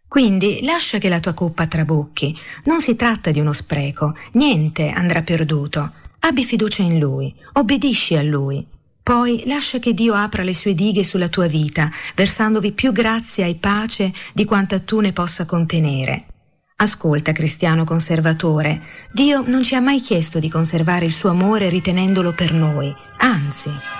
Quindi lascia che la tua coppa trabocchi. Non si tratta di uno spreco, niente andrà perduto. Abbi fiducia in Lui, obbedisci a Lui. Poi lascia che Dio apra le sue dighe sulla tua vita, versandovi più grazia e pace di quanta tu ne possa contenere. Ascolta, cristiano conservatore, Dio non ci ha mai chiesto di conservare il suo amore ritenendolo per noi, anzi.